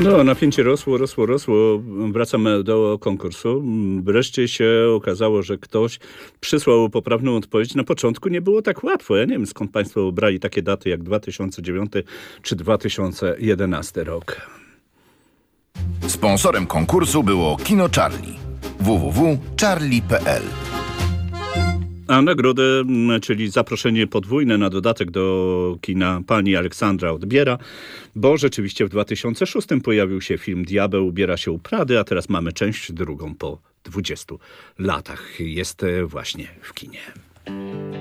No, napięcie rosło. Wracamy do konkursu. Wreszcie się okazało, że ktoś przysłał poprawną odpowiedź. Na początku nie było tak łatwo. Ja nie wiem, skąd państwo brali takie daty jak 2009 czy 2011 rok. Sponsorem konkursu było Kino Charlie. www.charlie.pl. A nagrodę, czyli zaproszenie podwójne na dodatek do kina pani Aleksandra odbiera, bo rzeczywiście w 2006 pojawił się film Diabeł ubiera się u Prady, a teraz mamy część drugą po 20 latach. Jest właśnie w kinie.